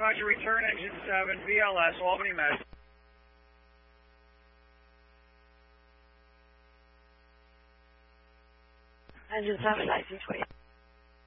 Roger, return engine 7, VLS, Albany, Mass. Engine 7, license, wait.